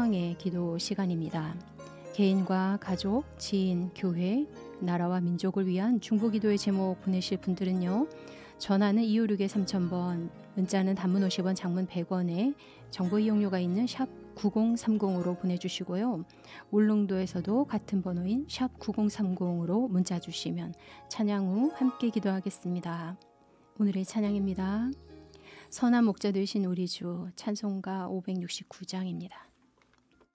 찬양의 기도 시간입니다. 개인과 가족, 지인, 교회, 나라와 민족을 위한 중보기도의 제목 보내실 분들은요. 전화는 256에 3000번, 문자는 단문 50원, 장문 100원에 정보 이용료가 있는 샵 9030으로 보내주시고요. 울릉도에서도 같은 번호인 샵 9030으로 문자 주시면 찬양 후 함께 기도하겠습니다. 오늘의 찬양입니다. 선한 목자 되신 우리 주, 찬송가 569장입니다.